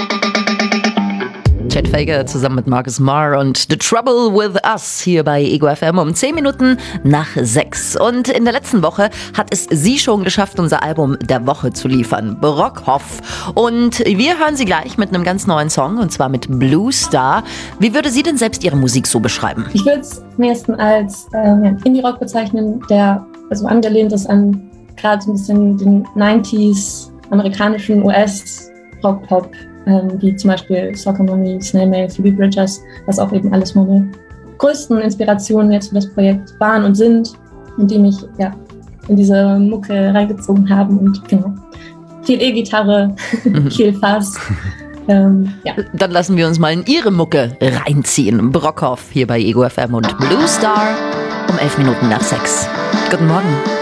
Chet Faker zusammen mit Marcus Marr und The Trouble With Us hier bei Ego FM um 10 Minuten nach 6. Und in der letzten Woche hat es sie schon geschafft, unser Album der Woche zu liefern, Brockhoff. Und wir hören sie gleich mit einem ganz neuen Song, und zwar mit Blue Star. Wie würde sie denn selbst ihre Musik so beschreiben? Ich würde es am ehesten als Indie-Rock bezeichnen, der also angelehnt ist an gerade so ein bisschen den 90s amerikanischen US-Rock-Pop, wie zum Beispiel Soccer Mommy, Snail Mail, Phoebe Bridgers, was auch eben alles meine größten Inspirationen jetzt für das Projekt waren und sind und die mich in diese Mucke reingezogen haben und genau, viel E-Gitarre, viel Fass. Dann lassen wir uns mal in ihre Mucke reinziehen. Brockhoff hier bei Ego FM und Blue Star um 11 Minuten nach 6. Guten Morgen.